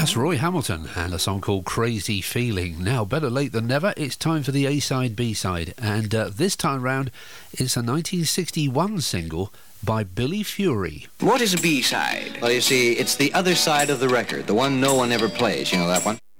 That's Roy Hamilton and a song called Crazy Feeling. Now, better late than never, it's time for the A-side, B-side. And this time round, it's a 1961 single by Billy Fury. What is a B-side? Well, you see, it's the other side of the record, the one no one ever plays. You know that one?